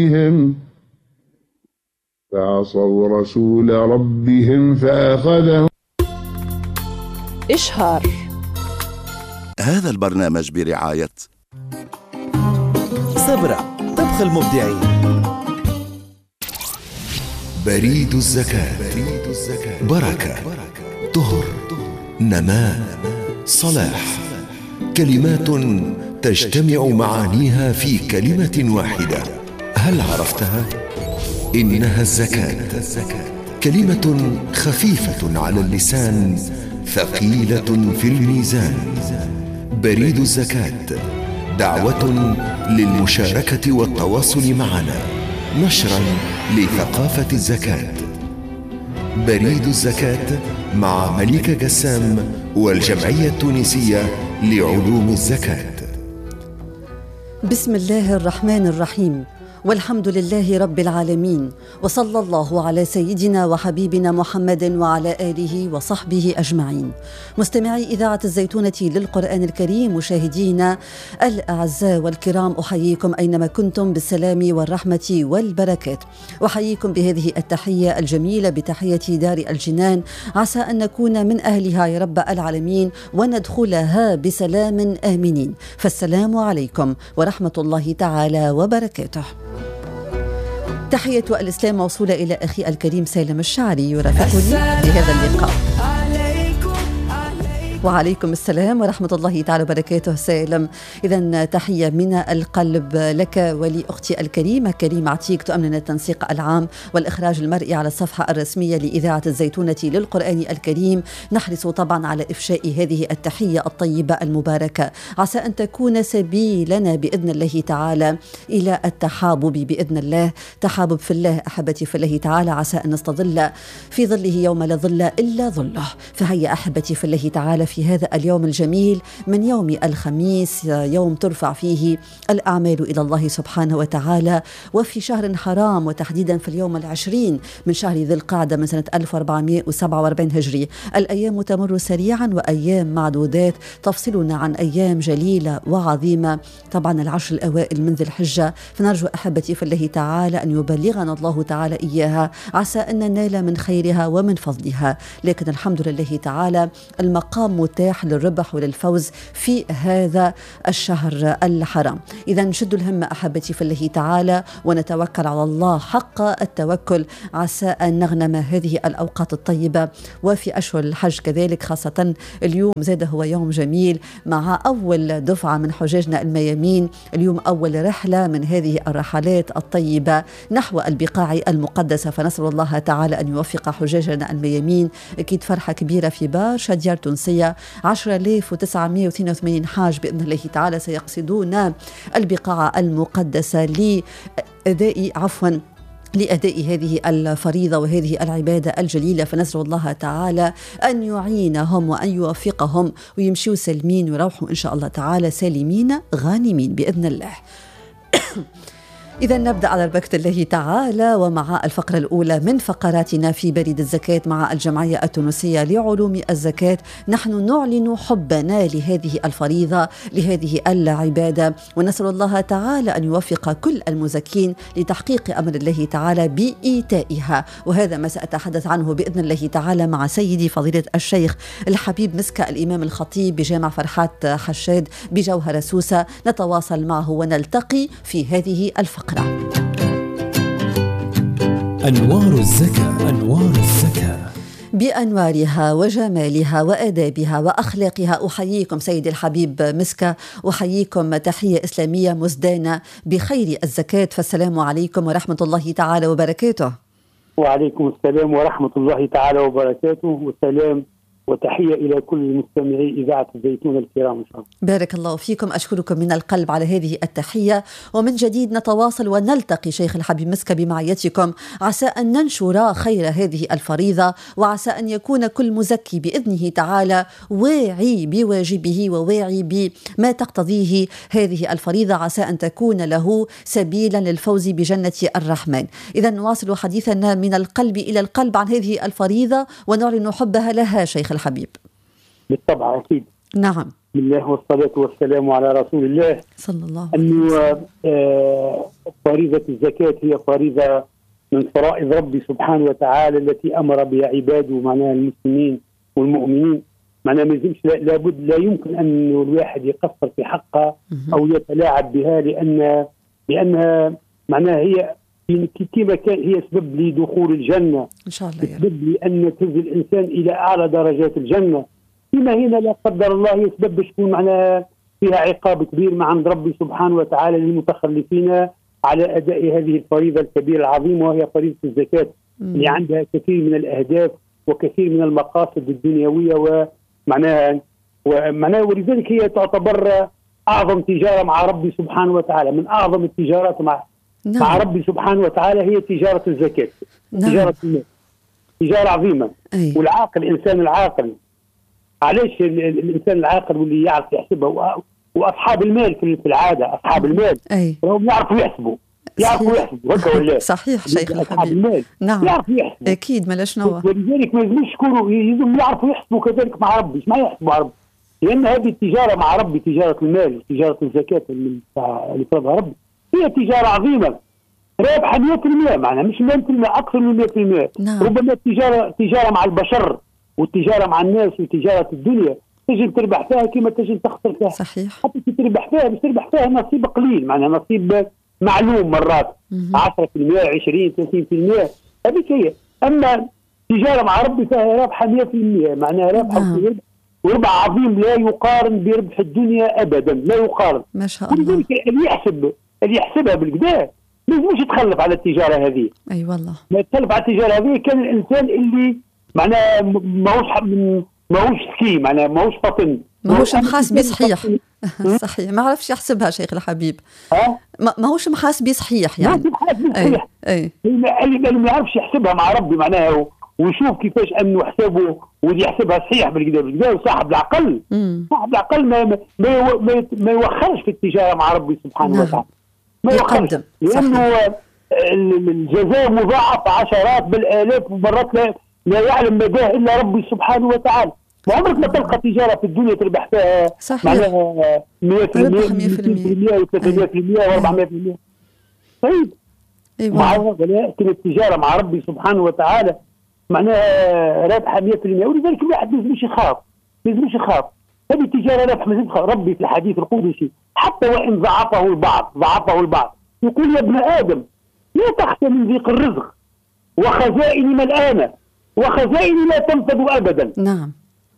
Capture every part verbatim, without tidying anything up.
بهم فعصوا رسول ربهم فأخذهم. إشهار. هذا البرنامج برعاية صبرا طبخ المبدعين. بريد الزكاة. بركة، طهر، نماء، صلاح، كلمات تجتمع معانيها في كلمة واحدة. هل عرفتها؟ إنها الزكاة، كلمة خفيفة على اللسان ثقيلة في الميزان. بريد الزكاة، دعوة للمشاركة والتواصل معنا، نشرا لثقافة الزكاة. بريد الزكاة مع مليكة جسام والجمعية التونسية لعلوم الزكاة. بسم الله الرحمن الرحيم، والحمد لله رب العالمين، وصلى الله على سيدنا وحبيبنا محمد وعلى آله وصحبه أجمعين. مستمعي إذاعة الزيتونة للقرآن الكريم، مشاهدينا الأعزاء والكرام، أحييكم أينما كنتم بالسلام والرحمة والبركات. أحييكم بهذه التحية الجميلة بتحية دار الجنان، عسى أن نكون من أهلها يا رب العالمين وندخلها بسلام آمنين. فالسلام عليكم ورحمة الله تعالى وبركاته. تحية الإسلام موصولة إلى أخي الكريم سالم الشعري يرافقني في هذا اللقاء. وعليكم السلام ورحمة الله تعالى وبركاته سالم. إذن تحية من القلب لك ولأختي الكريمة كريمة عتيق، تؤمن التنسيق العام والإخراج المرئي على الصفحة الرسمية لإذاعة الزيتونة للقرآن الكريم. نحرص طبعا على إفشاء هذه التحية الطيبة المباركة، عسى أن تكون سبيلنا بإذن الله تعالى إلى التحابب بإذن الله. تحابب في الله أحبتي في الله تعالى، عسى أن نستظل في ظله يوم لا ظل إلا ظله. فهيا أحبتي في الله تعالى في هذا اليوم الجميل من يوم الخميس، يوم ترفع فيه الأعمال إلى الله سبحانه وتعالى، وفي شهر حرام، وتحديدا في اليوم العشرين من شهر ذي القعدة من سنة ألف وأربعمائة وسبعة وأربعين هجري. الأيام تمر سريعا وأيام معدودات تفصلنا عن أيام جليلة وعظيمة، طبعا العشر الأوائل من ذي الحجة. فنرجو أحبتي في الله تعالى أن يبلغنا الله تعالى إياها، عسى أن ننال من خيرها ومن فضلها. لكن الحمد لله تعالى المقام متاح للربح وللفوز في هذا الشهر الحرام. إذا نشد الهم أحبتي في الله تعالى ونتوكل على الله حق التوكل، عسى أن نغنم هذه الأوقات الطيبة وفي أشهر الحج كذلك، خاصة اليوم زاد هو يوم جميل مع أول دفعة من حجاجنا الميامين. اليوم أول رحلة من هذه الرحلات الطيبة نحو البقاع المقدسة، فنسأل الله تعالى أن يوفق حجاجنا الميامين. أكيد فرحة كبيرة في برشا ديار تونسية، عشرة آلاف وتسعمائة واثنين وثمانين حاج بإذن الله تعالى سيقصدون البقاع المقدسة لأداء عفوا لأداء هذه الفريضة وهذه العبادة الجليلة. فنسأل الله تعالى أن يعينهم وأن يوفقهم ويمشوا سالمين ويروحوا إن شاء الله تعالى سالمين غانمين بإذن الله. إذا نبدأ على بركة الله تعالى ومع الفقرة الأولى من فقراتنا في بريد الزكاة مع الجمعية التونسية لعلوم الزكاة. نحن نعلن حبنا لهذه الفريضة، لهذه العبادة، ونسأل الله تعالى أن يوفق كل المزكين لتحقيق أمر الله تعالى بإيتائها. وهذا ما سأتحدث عنه بإذن الله تعالى مع سيدي فضيلة الشيخ الحبيب مسكة الإمام الخطيب بجامع فرحات حشاد بجوهر سوسة. نتواصل معه ونلتقي في هذه الفقرة. أنوار الزكاة. أنوار الزكاة بأنوارها وجمالها وآدابها وأخلاقها. أحييكم سيدي الحبيب مسكة، أحييكم تحية إسلامية مزدانة بخير الزكاة. فالسلام عليكم ورحمة الله تعالى وبركاته. وعليكم السلام ورحمة الله تعالى وبركاته، والسلام وتحية إلى كل مستمعي إذاعة الزيتون الكرام إن شاء الله. بارك الله فيكم، أشكركم من القلب على هذه التحية. ومن جديد نتواصل ونلتقي شيخ الحبيب مسكة بمعيتكم، عسى أن ننشر خير هذه الفريضة، وعسى أن يكون كل مزكي بإذنه تعالى واعي بواجبه وواعي بما تقتضيه هذه الفريضة، عسى أن تكون له سبيلا للفوز بجنة الرحمن. إذا نواصل حديثنا من القلب إلى القلب عن هذه الفريضة ونعلن حبها لها شيخ الحبيب. بالطبع أكيد. نعم. بسم الله والصلاة والسلام على رسول الله صلى الله عليه أنه وسلم. آه، فريضة الزكاة هي فريضة من فرائض ربي سبحانه وتعالى التي أمر بها عباده معناها المسلمين والمؤمنين. معناها ما يلزمش، لابد لا يمكن أن الواحد يقصر في حقها أو يتلاعب بها، لأن لأنها معناها هي كما كان هي سبب لدخول الجنة إن شاء الله. سبب لأن تهز الإنسان إلى أعلى درجات الجنة. فيما هنا لا قدر الله يسبب باش تكون معناها فيها عقاب كبير مع عند ربي سبحانه وتعالى للمتخلفين على أداء هذه الفريضة الكبيرة العظيمة، وهي فريضة الزكاة اللي عندها كثير من الأهداف وكثير من المقاصد الدنيوية ومعناها ومعناها ولذلك هي تعتبر أعظم تجارة مع ربي سبحانه وتعالى. من أعظم التجارات مع نعم. مع ربي سبحانه وتعالى هي تجارة الزكاة. نعم. تجارة المال تجارة عظيمة. أي. والعاقل الإنسان العاقل، علاش الإنسان العاقل واللي يعرف يحسبها، وأصحاب المال في العادة أصحاب المال أي. هم يعرفوا يحسبوا يعرفوا يحسبوا هكا ولا صحيح شيخ أصحاب الحبيب. المال نعم. يعرفوا يحسبوا أكيد ما لاش نوع. ولذلك ما يلزمش يكونوا يلزم يعرفوا يحسبوا كذلك مع ربي. ما يحسبوا مع ربي، لأن هذه التجارة مع ربي تجارة المال تجارة الزكاة اللي فرضها ربي هي تجارة عظيمة رابحة مئة بالمئة، معناها مش مئة بالمئة أكثر من مئة بالمئة. نعم. ربما التجارة تجارة مع البشر والتجارة مع الناس وتجارة الدنيا تجي تربح فيها كما تجي تخسر فيها. صحيح. حتى تربح فيها بس تربح فيها نصيب قليل، معناها نصيب معلوم مرات عشرة بالمئة عشرين ثلاثين بالمئة هذيك هي. أما تجارة مع ربي فيها رابحة مئة بالمئة، معناها رابحة نعم. وربح عظيم لا يقارن بربح الدنيا أبدا، لا يقارن. ما شاء الله. ولذلك اللي يحسب اللي يحسبها بالكدا ما يلزمش يتخلف على التجارة هذه. أي والله. ما يتخلف على التجارة هذه كان الإنسان اللي معناها ماهوش ماهوش سكي، معناها ماهوش فطن، ماهوش محاسبي صحيح. صحيح ما عرفش يحسبها شيخ الحبيب. ها ماهوش محاسبي صحيح يعني. ما محاسبي صحيح. أي. اللي ما يعرفش يحسبها مع ربي معناها ويشوف كيفاش انه حسابه واللي يحسبها صحيح بالكدا بالكدا، وصاحب العقل مم. صاحب العقل ما ما, ما, ما يوخرش في التجارة مع ربي سبحانه نعم. وتعالى. ما يوخرش لأنه الجزاء مضاعف عشرات بالآلاف ومرات لا, لا يعلم مداه إلا ربي سبحانه وتعالى. وعمرك ما تلقى تجارة في الدنيا تربح فيها معناها مئة بالمئة وثلاثمئة بالمئة وأربعمئة بالمئة. طيب مع ولكن التجارة مع ربي سبحانه وتعالى معناها رابحة مئة بالمئة. ولذلك الواحد ما يلزمش يخاف ما يلزمش يخاف هذه التجارة رابحة. ما يلزمش ربي في الحديث القدسي حتى وإن ضعفه البعض ضعفه البعض يقول يا ابن آدم لا تخشى من ضيق الرزق وخزائن ملآنة وخزائن لا تنفذ أبدا. نعم.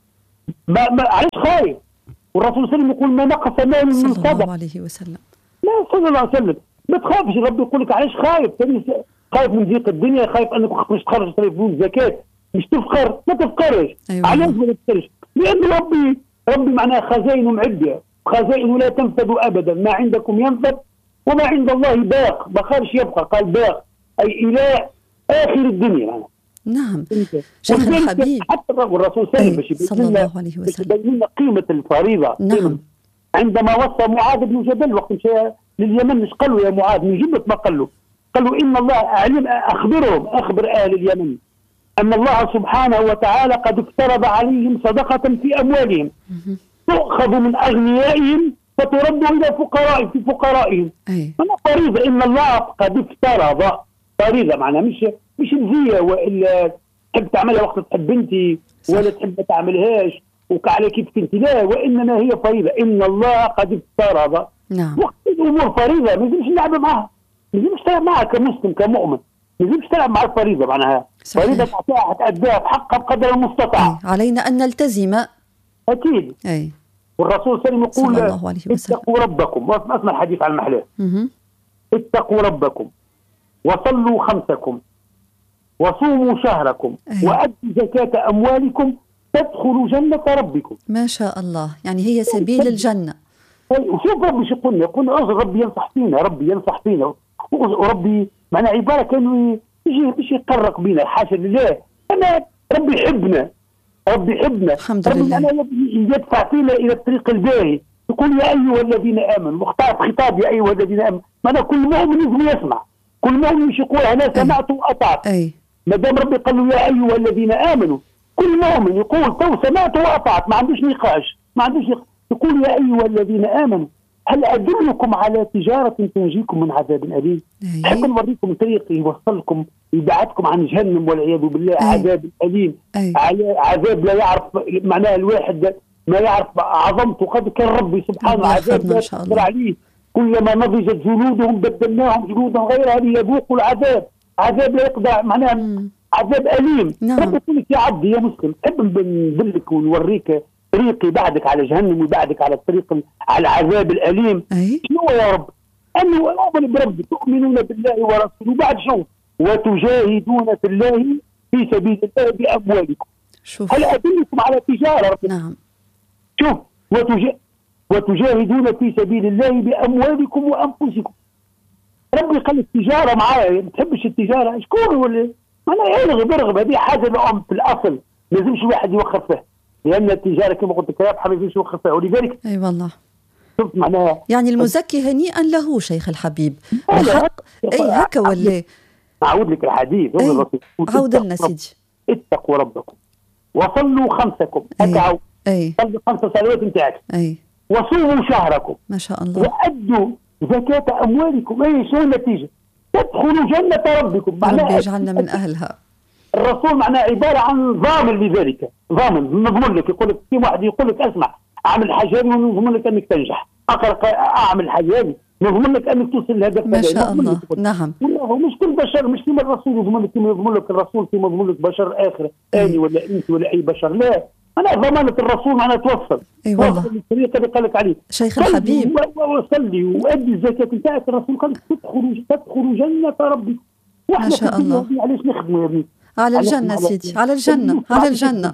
ما ما علاش خايف؟ والرسول صلى الله عليه وسلم يقول ما نقص مال من صدقة. صلى الله عليه وسلم. لا صلى الله عليه وسلم ما تخافش. ربي يقول لك علاش خايف؟ خايف من ضيق الدنيا، خايف انك مش تخرج فلوس زكاة مش تفقر ما تفقرش. أيوة. علاش ما تفقرش؟ لأن ربي ربي معناها خزائن معدة، خزائن لا تنفذ أبدا، ما عندكم ينفذ وما عند الله باق، ما خارش يبقى، قال باق أي إلى آخر الدنيا يعني. نعم شيخ الحبيب. حتى الرسول صلى الله عليه وسلم يبين لنا قيمة الفريضة. نعم. عندما وصى معاذ بن جبل وقت مشى لليمن مش قال له يا معاذ من جملة ما قال له قال له إن الله أعلم أخبرهم أخبر أهل اليمن أن الله سبحانه وتعالى قد افترض عليهم صدقة في أموالهم تؤخذ من أغنيائهم فترد إلى فقراء في فقرائهم. أنا فريضة إن الله قد افترض فريضة معناها مش مش مزية وإلا تحب تعملها وقت تحب انت ولا تحب ما تعملهاش وكعلى كيف كنت، لا وإنما هي فريضة إن الله قد افترض. نعم. وقت الأمور فريضة ما يجبش نلعب معها، ما يجبش تلعب معها كمسلم كمؤمن، ما يجبش تلعب مع الفريضة معناها. فريضة تعطيها تأديها بحقها بقدر المستطاع. علينا أن نلتزم. أكيد. أي. والرسول صلى الله عليه وسلم يقول اتقوا ربكم، اسمع الحديث عن المحلاه. اتقوا ربكم وصلوا خمسكم وصوموا شهركم وأدوا زكاة أموالكم تدخلوا جنة ربكم. ما شاء الله، يعني هي سبيل الجنة. وشوف ربي شو قلنا، يقول ربي ينصح فينا، ربي ينصح فينا، وربي معنى عبارة كانوا يجي مش يقرق بينا حاشا لله، أنا ربي يحبنا، ربي يحبنا، الحمد ربي لله. أنا يدفع فينا إلى الطريق الباهي، يقول يا أيها الذين آمنوا، واختار خطاب يا أيها الذين آمنوا، معنى كل مؤمن لازم يسمع، كل مؤمن مش يقول أنا سمعت وأطعت. أي. ما دام ربي قال له يا أيها الذين آمنوا، كل مؤمن يقول تو سمعت وأطعت، ما عندوش نقاش، ما عندوش نقاش. يقول يا أيها الذين آمنوا هل أدلكم على تجارة تنجيكم من عذاب أليم؟ حتى نوريكم طريق يوصلكم يبعدكم عن جهنم والعياذ بالله. أي. عذاب أليم، عذاب لا يعرف معناه الواحد ما يعرف عظمته. قد كان ربي سبحانه عذاب لا يقدر عليه. كلما نضجت جلودهم بدلناهم جلودا غيرها ليذوقوا العذاب. عذاب لا يقدر معناه مم. عذاب أليم. نعم. ربي يقول لك يا عبدي يا مسلم تحب ندلك ونوريك طريق يبعدك على جهنم ويبعدك على الطريق على العذاب الأليم. أي. شنو يا رب؟ أنه أؤمن بربي تؤمنون بالله ورسوله بعد شو وتجاهدون في الله في سبيل الله بأموالكم. شوف. هل أدلكم على تجارة ربي؟ نعم. شوف وتجا... وتجاهدون في سبيل الله بأموالكم وأنفسكم. ربي قال التجارة معايا ما تحبش التجارة شكون ولا أنا يرغب يرغب. هذه حاجة الأم في الأصل لازمش واحد يوخر فيها لأن التجارة كما قلت لك يا حبيبي لازمش يوخر فيها. ولذلك أي والله شوف معناها يعني المزكي هنيئا له شيخ الحبيب بحق. أي هكا ولا أعود لك الحديث. عود لنا سيدي. اتقوا ربكم وصلوا خمسكم. أي. أي. صلوا خمس صلوات نتاعك. أي. وصوموا شهركم. ما شاء الله. وأدوا زكاة أموالكم. أي شو النتيجة؟ تدخلوا جنة ربكم. ربي يجعلنا من أهلها. الرسول معناه عبارة عن ضامن لذلك. ضامن نضمن لك. يقول لك في واحد يقول لك اسمع اعمل حاجة ونضمن لك أنك تنجح. أقرأ أعمل حاجة نضمن لك أنك توصل لهدف. ما شاء الله. نعم. مش كل بشر مش كما الرسول يضمن لك كما يضمن لك الرسول كما يضمن لك بشر آخر ثاني ولا أنت ولا أي بشر. لا أنا ضمانة الرسول معناها توصل. أي والله. توصل الطريقة اللي قال لك عليه. شيخ الحبيب. وصلي وأدي الزكاة نتاعك. الرسول قال تدخلوا تدخلوا جنة ربي. ما شاء الله. علاش نخدموا يا بني؟ على الجنة سيدي على الجنة على الجنة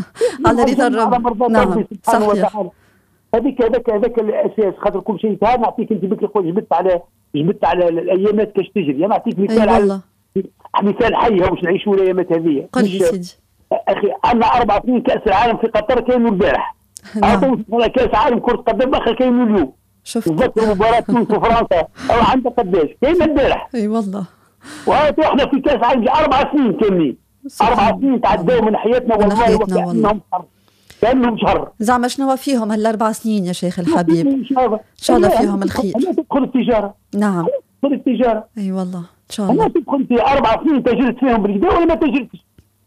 على رضا الرب. نعم صحيح. هذيك هذاك هذاك الأساس خاطر كل شيء. ها نعطيك أنت بك جبت على جبت على الأيامات كاش تجري. نعطيك مثال على مثال حي باش نعيشوا الأيامات هذه. قل لي سيدي. أخي عندنا أربع سنين كأس العالم في قطر كانوا البارح. نعم. كأس عالم كرة قدم آخر كانوا اليوم. شفت. تذكر مباراة تونس وفرنسا أو عندك قداش كاين البارح. أي والله. وهذا احنا في كأس عالم أربع سنين كاملين. أربع سنين تعداو من حياتنا والله وكأنهم شهر. كأنهم شهر. زعما شنو فيهم هالأربع سنين يا شيخ الحبيب؟ إن شاء الله فيهم الخير. لا تدخل التجارة. نعم. تدخل التجارة. أي والله إن شاء الله. لا تدخل في أربع سنين تجرت فيهم بالكدا ولا ما تجرتش.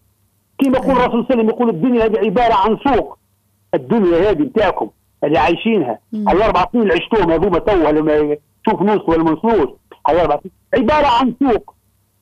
كما يقول الرسول صلى الله عليه وسلم يقول الدنيا هذه عبارة عن سوق. الدنيا هذه نتاعكم اللي عايشينها هاي أربع سنين اللي عشتوهم هذوما توا لما تشوف نوص ولا ما نوصلوش. هاي أربع سنين عبارة عن سوق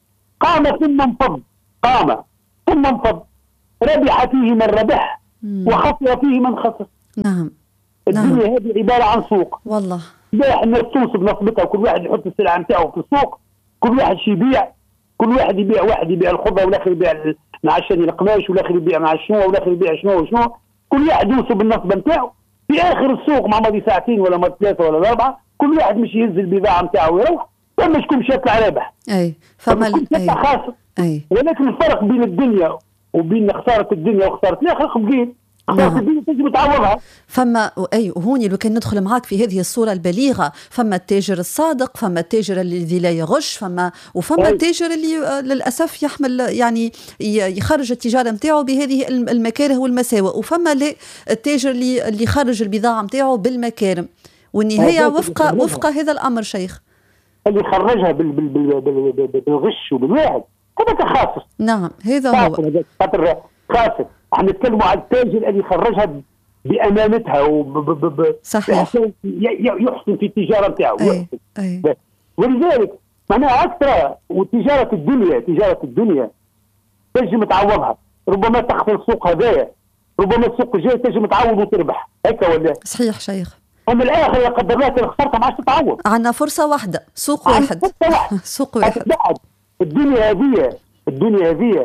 قام ثم انفض. قام ثم انفض. ربح فيه من ربح وخسر فيه من خسر. نعم. الدنيا نعم. هذه عبارة عن سوق. والله. لا الناس تنصب نصبتها وكل واحد يحط السلعة نتاعو في السوق. كل واحد شي يبيع. كل واحد يبيع. واحد يبيع الخضرة والاخر يبيع مع الشني القماش والاخر يبيع مع الشنو والاخر يبيع شنو وشنو. كل واحد ينصب النصبة نتاعو. في آخر السوق مع ماضي ساعتين ولا ماضي ثلاثة ولا أربعة كل واحد مش يهز البضاعة نتاعو ويروح. فما شكون شاطع رابح. أي فما أي. خاسر. أي. ولكن الفرق بين الدنيا وبين خسارة الدنيا وخسارة الآخر خبقين. خسارة الدنيا تجي تعوضها. فما أي هوني لو كان ندخل معاك في هذه الصورة البليغة. فما التاجر الصادق فما التاجر الذي لا يغش فما وفما أي. التاجر اللي للأسف يحمل يعني يخرج التجارة نتاعو بهذه المكاره والمساوئ. وفما التاجر اللي اللي يخرج البضاعة نتاعو بالمكارم. والنهاية وفق وفق هذا الأمر شيخ. اللي خرجها بال بال بال بال بال بالغش وبالواحد هذاك خاسر. نعم هذا هو. خاطر خاسر. احنا نتكلموا على التاجر اللي خرجها بأمانتها وب صحيح. يحسن في التجارة نتاعو. أي. أي. ولذلك معناها أكثر. وتجارة الدنيا تجارة الدنيا تنجم تعوضها. ربما تخسر السوق هذايا. ربما السوق الجاي تنجم تعوض وتربح. هيك ولا؟ صحيح شيخ. أما الآخر لا قدر الله اللي خسرتها ما عادش تتعوض. عندنا فرصة واحدة سوق واحد. سوق واحد. الدنيا هذه الدنيا هذه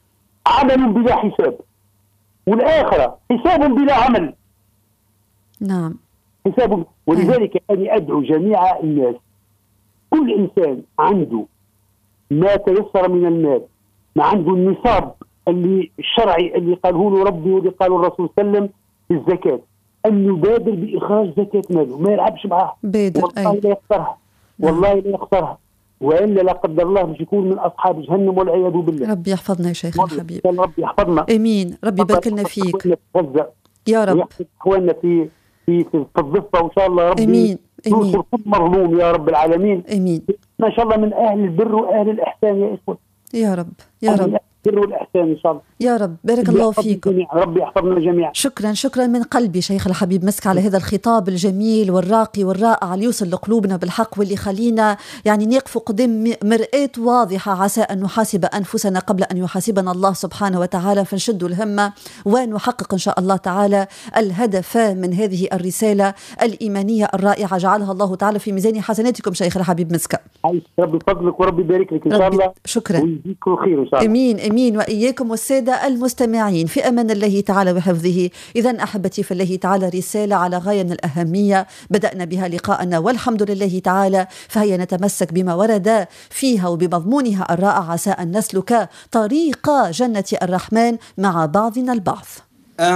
عمل بلا حساب. والآخرة حساب بلا عمل. نعم. حساب. ولذلك أنا أدعو جميع الناس كل إنسان عنده ما تيسر من المال ما عنده النصاب اللي الشرعي اللي قاله له ربي واللي قاله الرسول صلى الله عليه وسلم في الزكاة أن يبادر بإخراج زكاة ماله ما يلعبش معها. بادر. والله لا يخسرها. والله لا يخسرها. وإلا لا قدر الله باش يكون من أصحاب جهنم والعياذ بالله. ربي يحفظنا يا شيخ الحبيب. ربي يحفظنا. امين. ربي يبارك لنا فيك يا رب. ويحفظ اخواننا في في في الضفة، وإن شاء الله ربي امين امين ينصر كل مظلوم يا رب العالمين. امين ما شاء الله من أهل البر وأهل الإحسان يا إخوة، يا رب يا رب البر والإحسان إن شاء الله يا رب. بارك الله فيكم. ربي يحفظنا جميعا. شكرا شكرا من قلبي شيخ الحبيب مسك على هذا الخطاب الجميل والراقي والرائع اللي يوصل لقلوبنا بالحق، واللي خلينا يعني نقف قدام مرآة واضحة، عسى أن نحاسب أنفسنا قبل أن يحاسبنا الله سبحانه وتعالى، فنشد الهمة ونحقق إن شاء الله تعالى الهدف من هذه الرسالة الإيمانية الرائعة. جعلها الله تعالى في ميزان حسناتكم شيخ الحبيب مسك. ربي فضلك وربي يبارك لك إن شاء الله. شكرا. ويجزيكم خير إن شاء الله. امين امين واياكم والساده المستمعين في امان الله تعالى وحفظه. اذا احبتي في الله تعالى رساله على غايه من الاهميه بدانا بها لقاءنا والحمد لله تعالى، فهيا نتمسك بما ورد فيها وبمضمونها الرائع، عسى ان نسلك طريق جنه الرحمن مع بعضنا البعض.